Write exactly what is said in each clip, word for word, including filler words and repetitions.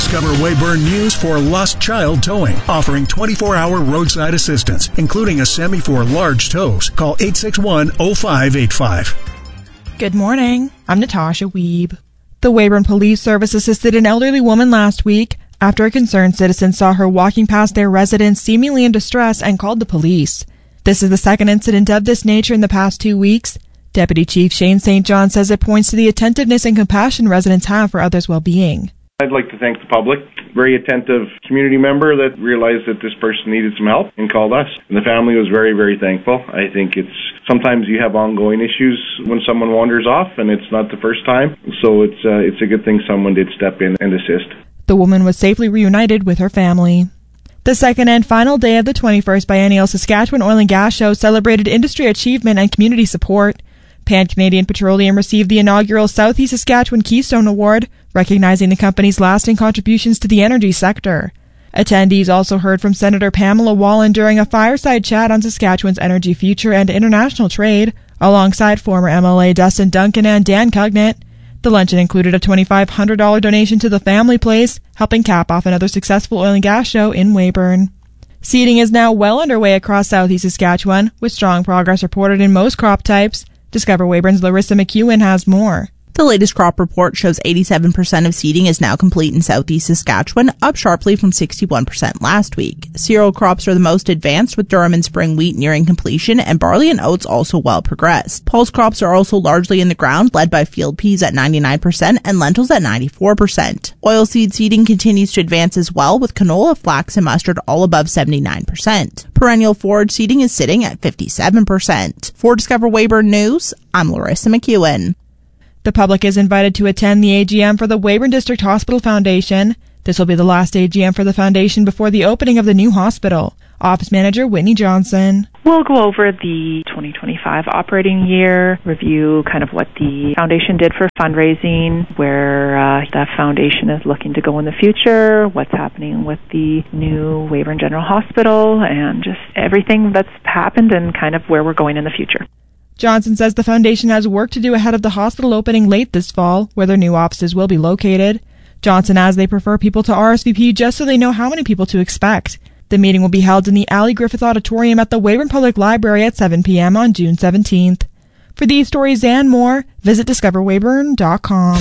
Discover Weyburn News for Lost Child Towing, offering twenty-four hour roadside assistance, including a semi for large tows. Call eight six one, oh five eight five. Good morning. I'm Natasha Weeb. The Weyburn Police Service assisted an elderly woman last week after a concerned citizen saw her walking past their residence seemingly in distress and called the police. This is the second incident of this nature in the past two weeks. Deputy Chief Shane Saint John says it points to the attentiveness and compassion residents have for others' well-being. I'd like to thank the public. Very attentive community member that realized that this person needed some help and called us. And the family was very, very thankful. I think it's sometimes you have ongoing issues when someone wanders off, and it's not the first time. So it's uh, it's a good thing someone did step in and assist. The woman was safely reunited with her family. The second and final day of the twenty-first Biennial Saskatchewan Oil and Gas Show celebrated industry achievement and community support. Pan-Canadian Petroleum received the inaugural Southeast Saskatchewan Keystone Award, recognizing the company's lasting contributions to the energy sector. Attendees also heard from Senator Pamela Wallin during a fireside chat on Saskatchewan's energy future and international trade, alongside former M L A Dustin Duncan and Dan Cugnett. The luncheon included a twenty-five hundred dollars donation to the Family Place, helping cap off another successful oil and gas show in Weyburn. Seeding is now well underway across Southeast Saskatchewan, with strong progress reported in most crop types. Discover Weyburn's Larissa McEwen has more. The latest crop report shows eighty-seven percent of seeding is now complete in Southeast Saskatchewan, up sharply from sixty-one percent last week. Cereal crops are the most advanced, with durum and spring wheat nearing completion, and barley and oats also well progressed. Pulse crops are also largely in the ground, led by field peas at ninety-nine percent and lentils at ninety-four percent. Oilseed seeding continues to advance as well, with canola, flax, and mustard all above seventy-nine percent. Perennial forage seeding is sitting at fifty-seven percent. For Discover Weyburn News, I'm Larissa McEwen. The public is invited to attend the A G M for the Weyburn District Hospital Foundation. This will be the last A G M for the foundation before the opening of the new hospital. Office Manager Whitney Johnson. We'll go over the twenty twenty-five operating year, review kind of what the foundation did for fundraising, where uh, the foundation is looking to go in the future, what's happening with the new Weyburn General Hospital, and just everything that's happened and kind of where we're going in the future. Johnson says the foundation has work to do ahead of the hospital opening late this fall, where their new offices will be located. Johnson adds they prefer people to R S V P just so they know how many people to expect. The meeting will be held in the Ali Griffith Auditorium at the Weyburn Public Library at seven p.m. on June seventeenth. For these stories and more, visit discover weyburn dot com.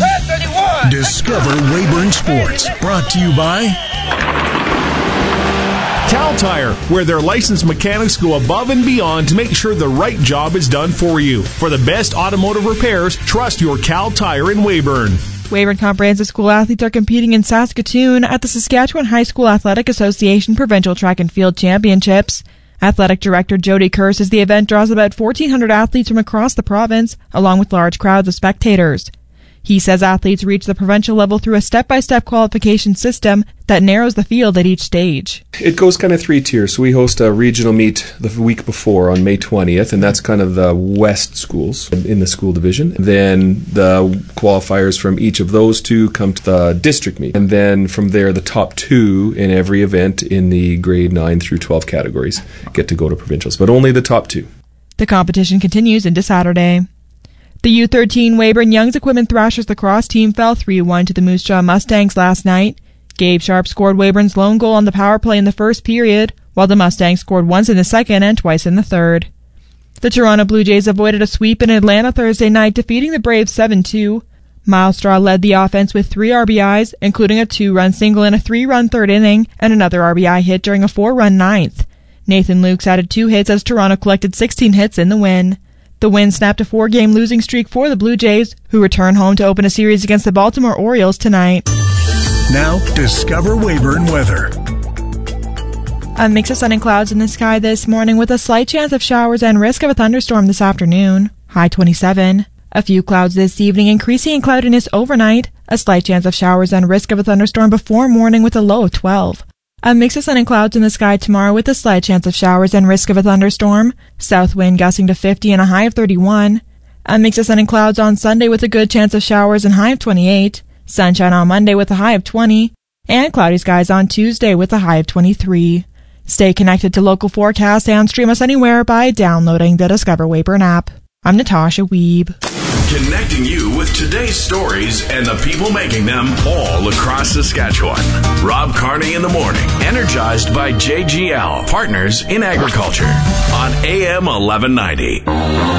Discover Weyburn Sports, brought to you by Cal Tire, where their licensed mechanics go above and beyond to make sure the right job is done for you. For the best automotive repairs, trust your Cal Tire in Weyburn. Weyburn Comprehensive School athletes are competing in Saskatoon at the Saskatchewan High School Athletic Association Provincial Track and Field Championships. Athletic Director Jody Kerr says the event draws about fourteen hundred athletes from across the province, along with large crowds of spectators. He says athletes reach the provincial level through a step-by-step qualification system that narrows the field at each stage. It goes kind of three tiers. So we host a regional meet the week before on May twentieth, and that's kind of the West schools in the school division. Then the qualifiers from each of those two come to the district meet. And then from there, the top two in every event in the grade nine through twelve categories get to go to provincials, but only the top two. The competition continues into Saturday. The U thirteen Weyburn Young's Equipment Thrashers lacrosse team fell three one to the Moose Jaw Mustangs last night. Gabe Sharp scored Weyburn's lone goal on the power play in the first period, while the Mustangs scored once in the second and twice in the third. The Toronto Blue Jays avoided a sweep in Atlanta Thursday night, defeating the Braves seven two. Miles Straw led the offense with three R B Is, including a two-run single in a three-run third inning and another R B I hit during a four-run ninth. Nathan Lukes added two hits as Toronto collected sixteen hits in the win. The win snapped a four-game losing streak for the Blue Jays, who return home to open a series against the Baltimore Orioles tonight. Now, Discover Weyburn weather. A mix of sun and clouds in the sky this morning with a slight chance of showers and risk of a thunderstorm this afternoon. High twenty-seven. A few clouds this evening, increasing in cloudiness overnight. A slight chance of showers and risk of a thunderstorm before morning with a low of twelve. A mix of sun and clouds in the sky tomorrow with a slight chance of showers and risk of a thunderstorm. South wind gusting to fifty and a high of thirty-one. A mix of sun and clouds on Sunday with a good chance of showers and high of twenty-eight. Sunshine on Monday with a high of twenty. And cloudy skies on Tuesday with a high of twenty-three. Stay connected to local forecasts and stream us anywhere by downloading the Discover Weyburn app. I'm Natasha Weeb. Connecting you with today's stories and the people making them all across Saskatchewan. Rob Carney in the morning, energized by J G L, Partners in Agriculture, on A M eleven ninety.